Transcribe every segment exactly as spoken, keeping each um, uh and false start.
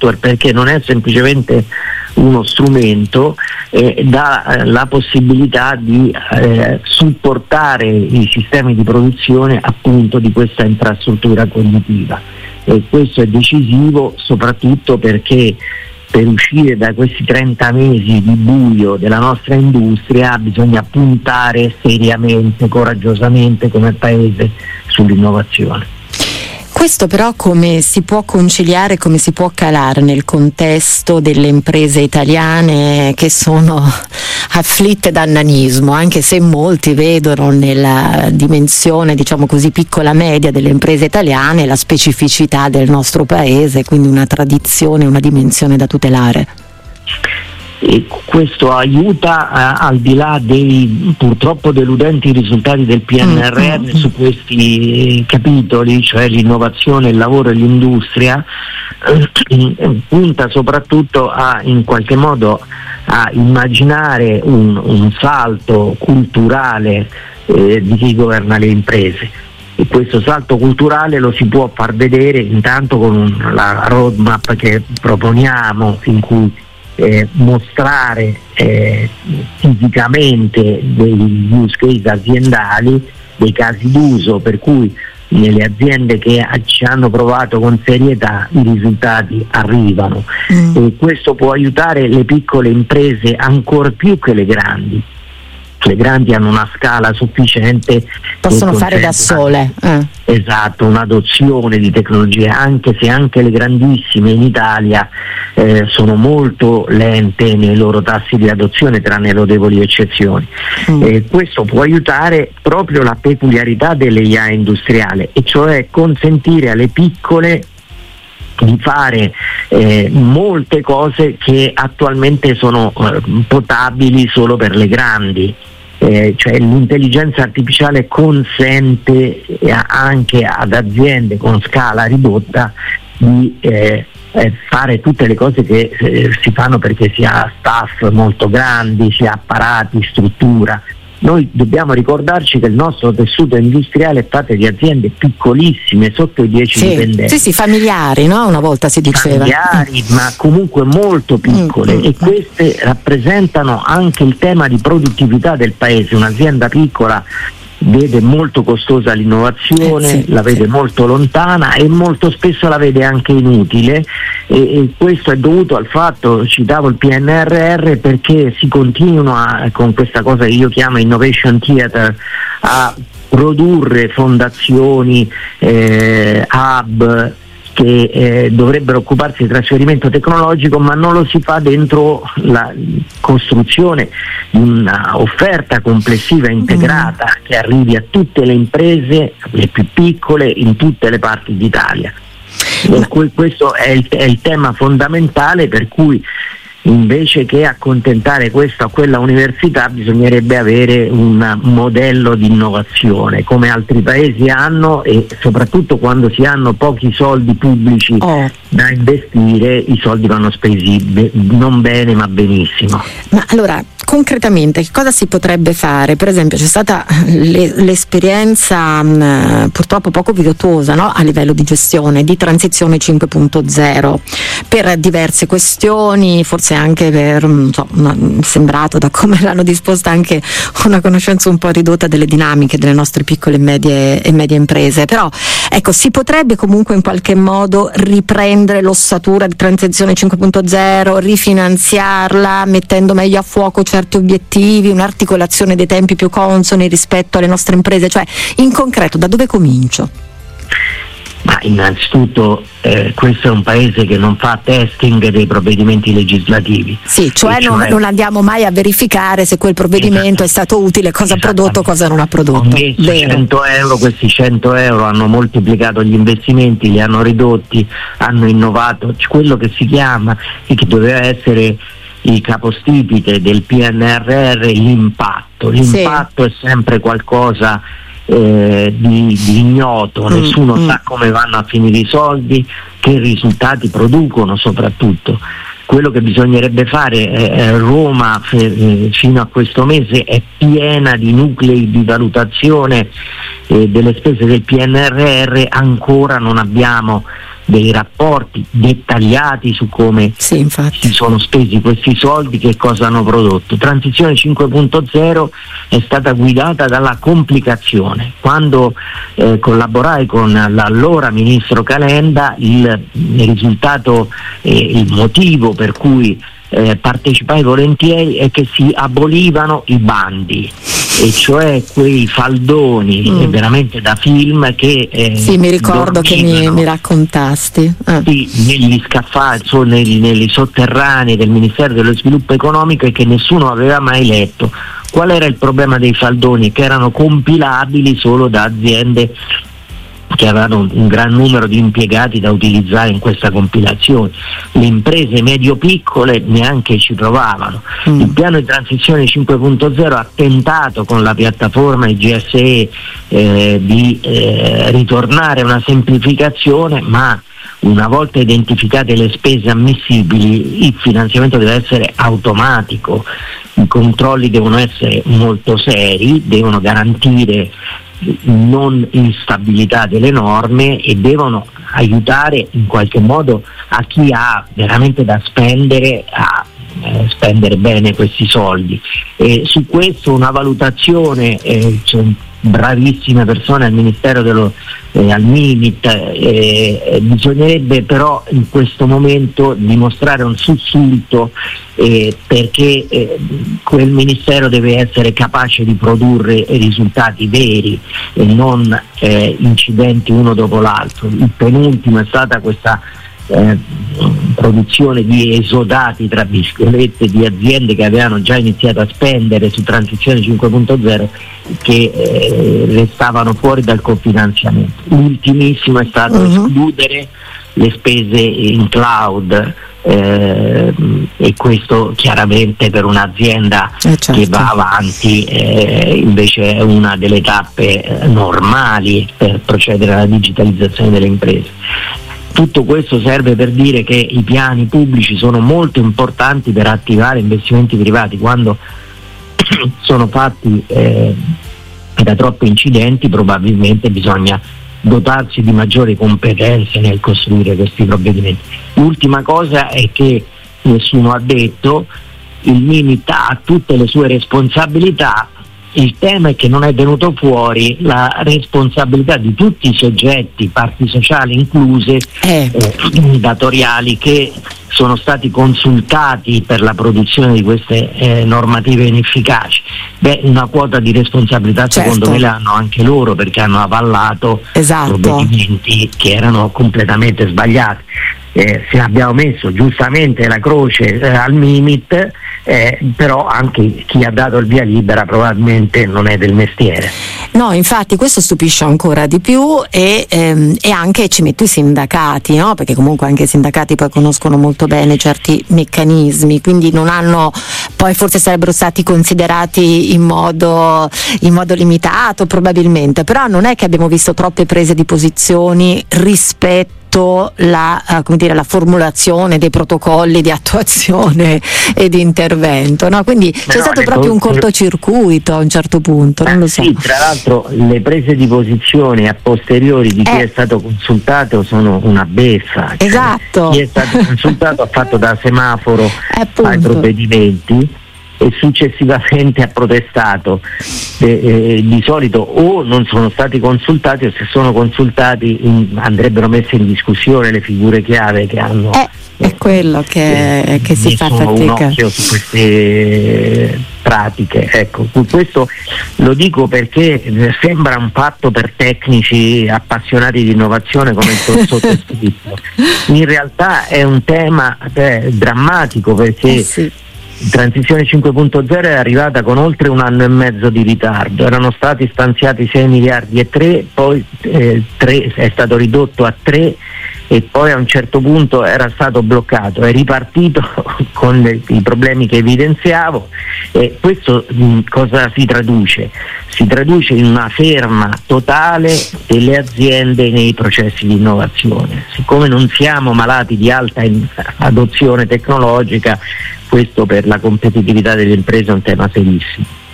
software, perché non è semplicemente uno strumento, eh, dà eh, la possibilità di eh, supportare i sistemi di produzione appunto di questa infrastruttura cognitiva, e questo è decisivo soprattutto perché per uscire da questi trenta mesi di buio della nostra industria bisogna puntare seriamente, coraggiosamente come paese sull'innovazione. Questo però come si può conciliare, come si può calare nel contesto delle imprese italiane che sono afflitte da nanismo, anche se molti vedono nella dimensione, diciamo così, piccola media delle imprese italiane la specificità del nostro paese, quindi una tradizione, una dimensione da tutelare? E questo aiuta, eh, al di là dei purtroppo deludenti risultati del P N R R mm-hmm. su questi capitoli, cioè l'innovazione, il lavoro e l'industria, eh, punta soprattutto a in qualche modo a immaginare un, un salto culturale eh, di chi governa le imprese. E questo salto culturale lo si può far vedere intanto con un, la roadmap che proponiamo, in cui Eh, mostrare eh, fisicamente degli use case aziendali, dei casi d'uso per cui nelle aziende che ci hanno provato con serietà i risultati arrivano, mm. e questo può aiutare le piccole imprese ancor più che le grandi. Le grandi hanno una scala sufficiente, possono fare da sole, eh. esatto, un'adozione di tecnologie, anche se anche le grandissime in Italia eh, sono molto lente nei loro tassi di adozione, tranne lodevoli eccezioni. Mm. Eh, questo può aiutare proprio la peculiarità dell'A I industriale, e cioè consentire alle piccole di fare eh, molte cose che attualmente sono eh, potabili solo per le grandi. Eh, cioè l'intelligenza artificiale consente eh, anche ad aziende con scala ridotta di eh, eh, fare tutte le cose che eh, si fanno perché si ha staff molto grandi, si ha apparati, struttura. Noi dobbiamo ricordarci che il nostro tessuto industriale è fatto di aziende piccolissime, sotto i dieci sì, dipendenti. Sì, sì, familiari, no? Una volta si diceva. Familiari, mm. ma comunque molto piccole, mm, e queste rappresentano anche il tema di produttività del paese. Un'azienda piccola vede molto costosa l'innovazione, eh sì, la vede sì. molto lontana, e molto spesso la vede anche inutile, e, e questo è dovuto al fatto, citavo il P N R R, perché si continua con questa cosa che io chiamo innovation theater a produrre fondazioni, eh, hub che eh, dovrebbero occuparsi di trasferimento tecnologico, ma non lo si fa dentro la costruzione di una offerta complessiva integrata mm. che arrivi a tutte le imprese, le più piccole, in tutte le parti d'Italia. E questo è il, è il tema fondamentale, per cui invece che accontentare questa o quella università bisognerebbe avere un modello di innovazione come altri paesi hanno, e soprattutto quando si hanno pochi soldi pubblici oh. da investire, i soldi vanno spesi be- non bene ma benissimo. Ma allora, concretamente che cosa si potrebbe fare? Per esempio c'è stata le, l'esperienza mh, purtroppo poco virtuosa, no? A livello di gestione di transizione cinque punto zero per diverse questioni, forse anche per insomma, sembrato da come l'hanno disposta anche una conoscenza un po' ridotta delle dinamiche delle nostre piccole e medie, e medie imprese, però ecco, si potrebbe comunque in qualche modo riprendere l'ossatura di transizione cinque punto zero, rifinanziarla mettendo meglio a fuoco certi obiettivi, un'articolazione dei tempi più consoni rispetto alle nostre imprese, cioè in concreto da dove comincio? Ma innanzitutto eh, questo è un paese che non fa testing dei provvedimenti legislativi. Sì, cioè, cioè non, non andiamo mai a verificare se quel provvedimento è stato utile, cosa ha prodotto, cosa non ha prodotto. Ho messo cento euro, questi cento euro hanno moltiplicato gli investimenti, li hanno ridotti, hanno innovato, quello che si chiama e che doveva essere il capostipite del P N R R, l'impatto. L'impatto sì. è sempre qualcosa Eh, di, di ignoto, mm, nessuno mm. sa come vanno a finire i soldi, che risultati producono soprattutto. Quello che bisognerebbe fare, eh, Roma eh, fino a questo mese è piena di nuclei di valutazione eh, delle spese del P N R R, ancora non abbiamo dei rapporti dettagliati su come sì, infatti. si sono spesi questi soldi, che cosa hanno prodotto. Transizione cinque punto zero è stata guidata dalla complicazione. Quando eh, collaborai con l'allora ministro Calenda, il, il risultato e eh, il motivo per cui Eh, partecipai volentieri è che si abolivano i bandi, e cioè quei faldoni mm. eh, veramente da film che eh, sì, mi ricordo che mi, mi raccontasti ah. sì, negli scaffali, negli, negli sotterranei del Ministero dello Sviluppo Economico, e che nessuno aveva mai letto. Qual era il problema dei faldoni? Che erano compilabili solo da aziende che avevano un gran numero di impiegati da utilizzare in questa compilazione. Le imprese medio-piccole neanche ci provavano. Mm. Il piano di transizione cinque punto zero ha tentato con la piattaforma I G S E eh, di eh, ritornare a una semplificazione, ma una volta identificate le spese ammissibili il finanziamento deve essere automatico, i controlli devono essere molto seri, devono garantire non instabilità delle norme e devono aiutare in qualche modo a chi ha veramente da spendere a eh, spendere bene questi soldi. E su questo una valutazione, eh, cioè, bravissime persone al Ministero dello eh, al Mimit, eh, bisognerebbe però in questo momento dimostrare un sussulto, eh, perché eh, quel Ministero deve essere capace di produrre risultati veri e non eh, incidenti uno dopo l'altro. Il penultimo è stata questa Eh, produzione di esodati, tra virgolette, di aziende che avevano già iniziato a spendere su transizione cinque punto zero, che eh, restavano fuori dal cofinanziamento. L'ultimissimo è stato uh-huh. escludere le spese in cloud, eh, e questo chiaramente per un'azienda eh certo. che va avanti eh, invece è una delle tappe eh, normali per procedere alla digitalizzazione delle imprese. Tutto questo serve per dire che i piani pubblici sono molto importanti per attivare investimenti privati. Quando sono fatti eh, da troppi incidenti, probabilmente bisogna dotarsi di maggiori competenze nel costruire questi provvedimenti. L'ultima cosa è che nessuno ha detto, il Mimit ha tutte le sue responsabilità. Il tema è che non è venuto fuori la responsabilità di tutti i soggetti, parti sociali incluse, eh. Eh, datoriali, che sono stati consultati per la produzione di queste eh, normative inefficaci. Beh, una quota di responsabilità certo. secondo me l'hanno anche loro, perché hanno avallato esatto. provvedimenti che erano completamente sbagliati. Eh, se abbiamo messo giustamente la croce eh, al Mimit, eh, però anche chi ha dato il via libera probabilmente non è del mestiere. No, infatti questo stupisce ancora di più, e, ehm, e anche ci metto i sindacati, no? Perché comunque anche i sindacati poi conoscono molto bene certi meccanismi, quindi non hanno, poi forse sarebbero stati considerati in modo, in modo limitato probabilmente, però non è che abbiamo visto troppe prese di posizioni rispetto La, uh, come dire, la formulazione dei protocolli di attuazione e di intervento, no? Quindi Beh c'è no, stato proprio un cortocircuito a un certo punto, non lo so. Sì, tra l'altro le prese di posizione a posteriori di eh. chi è stato consultato sono una beffa. Esatto. Cioè, chi è stato consultato ha fatto da semaforo ai provvedimenti e successivamente ha protestato. Eh, eh, di solito o non sono stati consultati, o se sono consultati in, andrebbero messe in discussione le figure chiave che hanno eh, è quello che, eh, che si fa fatica. Un occhio su queste pratiche, ecco. Questo lo dico perché sembra un fatto per tecnici appassionati di innovazione come il sottoscritto. In realtà è un tema eh, drammatico, perché eh sì. Transizione cinque punto zero è arrivata con oltre un anno e mezzo di ritardo. Erano stati stanziati sei miliardi e tre, poi eh, tre, è stato ridotto a tre, e poi a un certo punto era stato bloccato, è ripartito con le, i problemi che evidenziavo. E questo mh, cosa si traduce? Si traduce in una ferma totale delle aziende nei processi di innovazione. Siccome non siamo malati di alta in- adozione tecnologica, questo per la competitività delle imprese è un tema serissimo.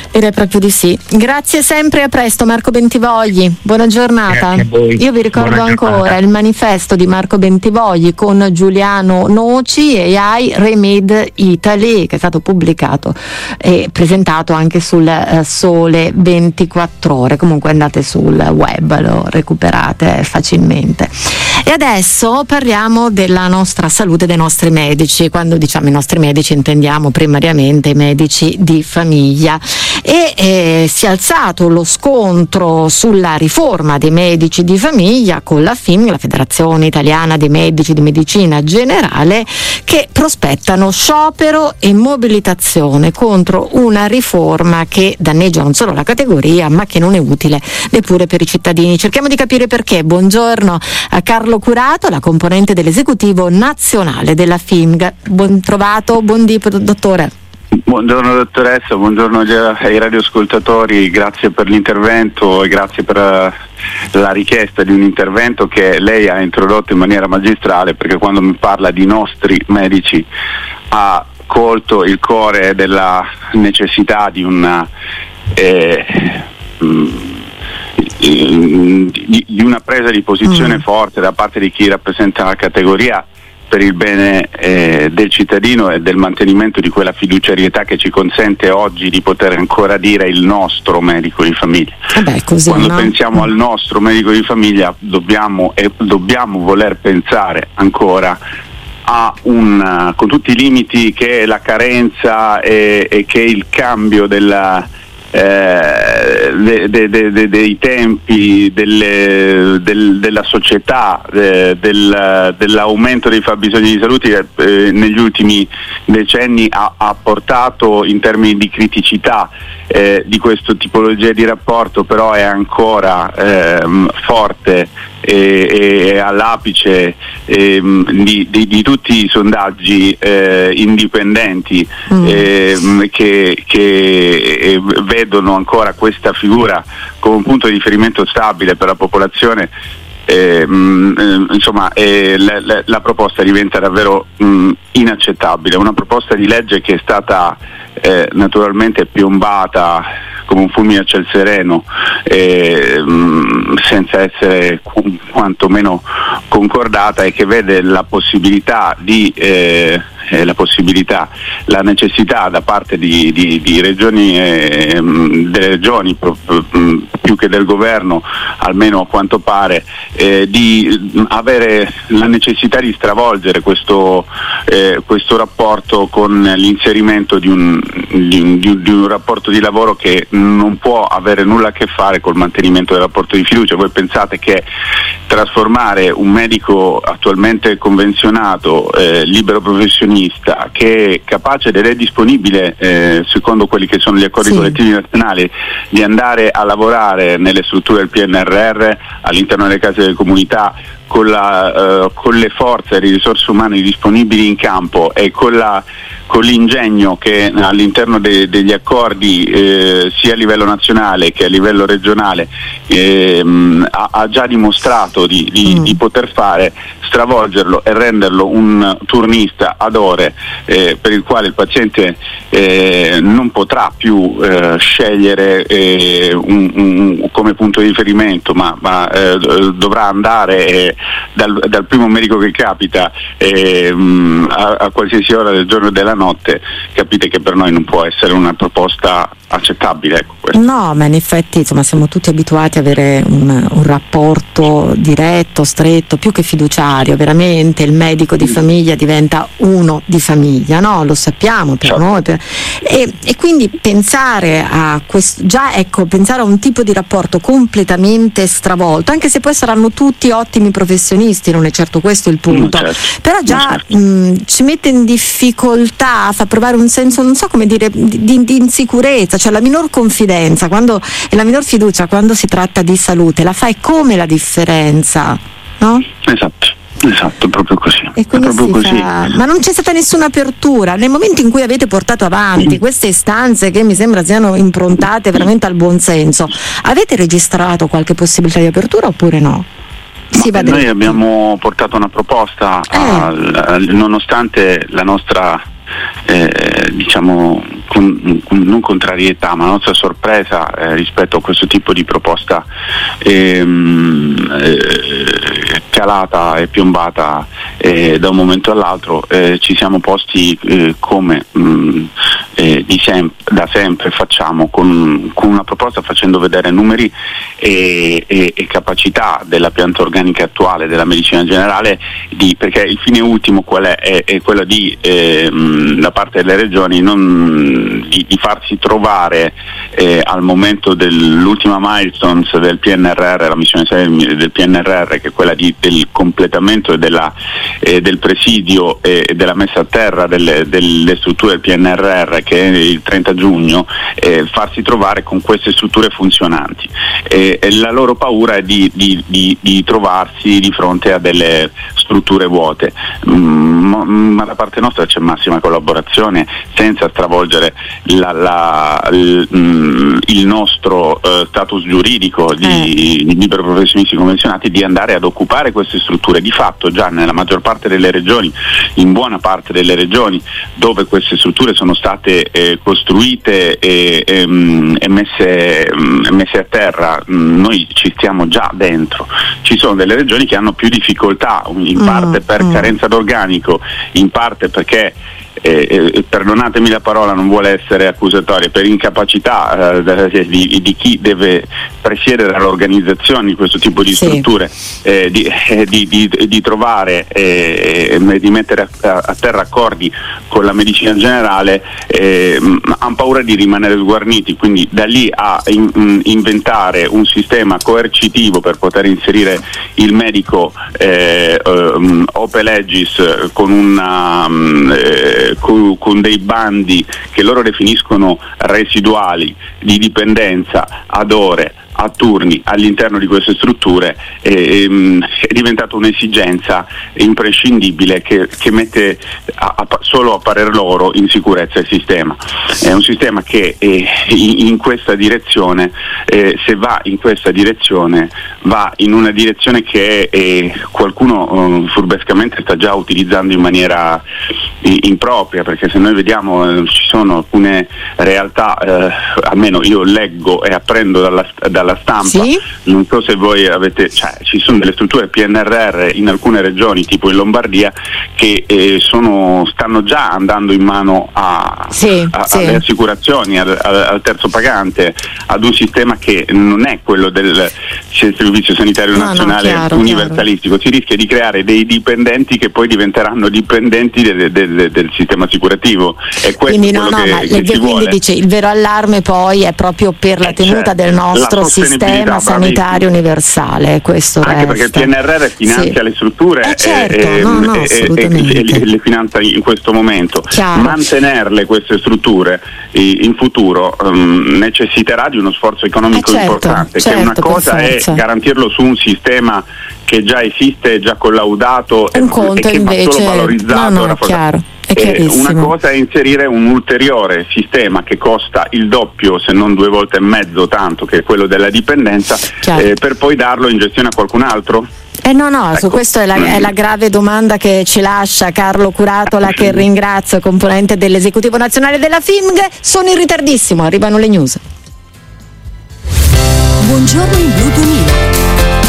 Direi proprio di sì. Grazie sempre, a presto Marco Bentivogli, buona giornata. Io vi ricordo buona ancora giornata. Il manifesto di Marco Bentivogli con Giuliano Noci e A I Remade Italy, che è stato pubblicato e presentato anche sul uh, Sole ventiquattro Ore. Comunque andate sul web, lo recuperate facilmente. E adesso parliamo della nostra salute, dei nostri medici. Quando diciamo i nostri medici intendiamo primariamente i medici di famiglia. E eh, si è alzato lo scontro sulla riforma dei medici di famiglia con la F I M, la Federazione Italiana dei Medici di Medicina Generale, che prospettano sciopero e mobilitazione contro una riforma che danneggia non solo la categoria, ma che non è utile neppure per i cittadini. Cerchiamo di capire perché. Buongiorno a Carlo Curato, la componente dell'esecutivo nazionale della F I M G. Buon trovato, buon dì, dottore. Buongiorno dottoressa, buongiorno ai radioascoltatori, grazie per l'intervento e grazie per la richiesta di un intervento che lei ha introdotto in maniera magistrale, perché quando mi parla di nostri medici ha colto il cuore della necessità di una eh, di, di una presa di posizione mm. forte da parte di chi rappresenta la categoria per il bene eh, del cittadino e del mantenimento di quella fiduciarietà che ci consente oggi di poter ancora dire il nostro medico di famiglia. Eh beh, così, Quando no? pensiamo al nostro medico di famiglia dobbiamo e dobbiamo voler pensare ancora a un, con tutti i limiti che la carenza e, e che il cambio della Eh, de, de, de, de, dei tempi delle, del, della società, de, del, dell'aumento dei fabbisogni di salute eh, negli ultimi decenni ha, ha portato in termini di criticità eh, di questa tipologia di rapporto, però è ancora eh, forte e, e all'apice eh, di, di, di tutti i sondaggi eh, indipendenti mm. eh, che, che eh, vedono ancora questa figura come un punto di riferimento stabile per la popolazione. Eh, mh, insomma eh, la, la, la proposta diventa davvero mh, inaccettabile, una proposta di legge che è stata eh, naturalmente piombata come un fulmine a ciel sereno eh, mh, senza essere qu- quantomeno concordata, e che vede la possibilità di eh, eh, la possibilità, la necessità da parte di, di, di regioni eh, delle regioni pro, più che del governo, almeno a quanto pare, eh, di avere la necessità di stravolgere questo, eh, questo rapporto con l'inserimento di un, di, un, di un rapporto di lavoro che non può avere nulla a che fare col mantenimento del rapporto di fiducia. Voi pensate che trasformare un medico attualmente convenzionato, eh, libero professionista, che è capace ed è disponibile, eh, secondo quelli che sono gli accordi sì. collettivi nazionali, di andare a lavorare nelle strutture del P N R R, all'interno delle case delle comunità, con, la, uh, con le forze e le risorse umane disponibili in campo e con, la, con l'ingegno che all'interno de, degli accordi eh, sia a livello nazionale che a livello regionale eh, ha, ha già dimostrato di, di, mm. di poter fare, stravolgerlo e renderlo un turnista ad ore eh, per il quale il paziente eh, non potrà più eh, scegliere eh, un, un, come punto di riferimento, ma, ma eh, dovrà andare eh, dal, dal primo medico che capita eh, a, a qualsiasi ora del giorno e della notte. Capite che per noi non può essere una proposta accettabile, ecco. No, ma in effetti insomma siamo tutti abituati ad avere un, un rapporto diretto, stretto, più che fiduciario, veramente il medico di famiglia diventa uno di famiglia, no? Lo sappiamo per certo. noi per... E, e quindi pensare a questo, già ecco, pensare a un tipo di rapporto completamente stravolto, anche se poi saranno tutti ottimi professionisti, non è certo questo il punto, certo. però già certo. mh, ci mette in difficoltà, fa provare un senso, non so come dire, di, di insicurezza, cioè la minor confidenza quando, e la minor fiducia quando si tratta di salute, la fai come la differenza, no? Esatto. Esatto, proprio così. E quindi proprio si così. Fa... Ma non c'è stata nessuna apertura nel momento in cui avete portato avanti queste istanze che mi sembra siano improntate veramente al buonsenso. Avete registrato qualche possibilità di apertura oppure no? Si va noi dritto. Abbiamo portato una proposta, eh. al, al, nonostante la nostra eh, diciamo con, con, non contrarietà, ma la nostra sorpresa eh, rispetto a questo tipo di proposta ehm, eh, calata e piombata eh, da un momento all'altro. Eh, ci siamo posti eh, come mh, eh, di sem- da sempre facciamo con, con una proposta, facendo vedere numeri e, e, e capacità della pianta organica attuale della medicina generale, di, perché il fine ultimo qual è? È, è quello di eh, mh, da parte delle regioni non, di, di farsi trovare eh, al momento dell'ultima milestones del P N R R, la missione sei del P N R R, che è quella di, del completamento e della, eh, del presidio e eh, della messa a terra delle, delle strutture del P N R R, che è il trenta giugno, eh, farsi trovare con queste strutture funzionanti. E, e la loro paura è di, di, di, di trovarsi di fronte a delle strutture vuote, mm, ma da parte nostra c'è massima collaborazione, senza stravolgere la, la, il, mm, il nostro uh, status giuridico di, di liberi professionisti convenzionati, di andare ad occupare queste strutture. Di fatto già nella maggior parte delle regioni, in buona parte delle regioni dove queste strutture sono state eh, costruite e, e, e, messe, e messe a terra, noi ci stiamo già dentro. Ci sono delle regioni che hanno più difficoltà, in parte per mm. carenza d'organico, in parte perché Eh, eh, perdonatemi la parola, non vuole essere accusatoria, per incapacità eh, di, di chi deve presiedere all'organizzazione di questo tipo di sì. strutture, eh, di, eh, di, di, di trovare e eh, di mettere a, a terra accordi con la medicina generale, eh, hanno paura di rimanere sguarniti, quindi da lì a in, inventare un sistema coercitivo per poter inserire il medico eh, um, ope legis con una eh, Con, con dei bandi che loro definiscono residuali di dipendenza ad ore, a turni all'interno di queste strutture, è, è diventata un'esigenza imprescindibile che, che mette a, a, solo a parer loro in sicurezza il sistema. È un sistema che eh, in, in questa direzione, eh, se va in questa direzione, va in una direzione che eh, qualcuno eh, furbescamente sta già utilizzando in maniera eh, impropria, perché se noi vediamo eh, ci sono alcune realtà, eh, almeno io leggo e apprendo dalla, dalla la stampa, sì? Non so se voi avete, cioè ci sono delle strutture P N R R in alcune regioni, tipo in Lombardia, che eh, sono, stanno già andando in mano a, sì, a, sì. alle assicurazioni, al, al terzo pagante, ad un sistema che non è quello del Servizio Sanitario no, Nazionale no, chiaro, universalistico. Chiaro. Si rischia di creare dei dipendenti che poi diventeranno dipendenti del, del, del sistema assicurativo. E questo quindi no, no, che, ma che quindi vuole. Dice il vero allarme poi è proprio per la tenuta del nostro sistema sanitario universale, questo anche resta. Perché il P N R R finanzia sì. le strutture eh certo, e, no, no, e, e, e le finanzia in questo momento. Chiaro. Mantenerle queste strutture in futuro um, necessiterà di uno sforzo economico eh certo, importante, certo, che una cosa è garantirlo su un sistema che già esiste, già collaudato un e, conto e che invece, va solo valorizzato. No, no, chiaro. Eh, una cosa è inserire un ulteriore sistema che costa il doppio, se non due volte e mezzo tanto, che è quello della dipendenza, eh, per poi darlo in gestione a qualcun altro? Eh no, no, ecco. Su questo è la, è la grave domanda che ci lascia Carlo Curatola, che ringrazio, componente dell'esecutivo nazionale della F I M G. Sono in ritardissimo, arrivano le news. Buongiorno in Blu duemila.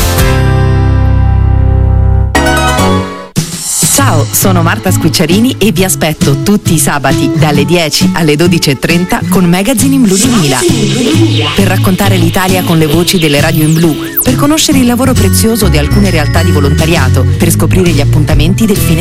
Ciao, sono Marta Squicciarini e vi aspetto tutti i sabati dalle dieci alle dodici e trenta con Magazine in Blu duemila, per raccontare l'Italia con le voci delle radio in blu, per conoscere il lavoro prezioso di alcune realtà di volontariato, per scoprire gli appuntamenti del fine